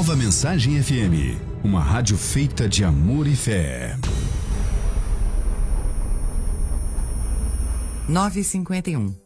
Nova Mensagem FM, uma rádio feita de amor e fé. 9h51.